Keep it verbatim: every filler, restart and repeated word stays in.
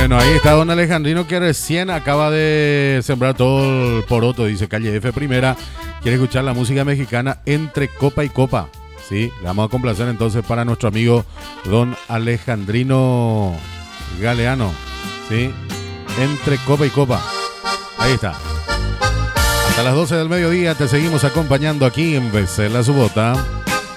Bueno, ahí está don Alejandrino, que recién acaba de sembrar todo el poroto, dice Calle F Primera. Quiere escuchar la música mexicana entre copa y copa. Sí, le vamos a complacer entonces para nuestro amigo don Alejandrino Galeano. Sí, entre copa y copa. Ahí está. Hasta las doce del mediodía te seguimos acompañando aquí en Becela Subota.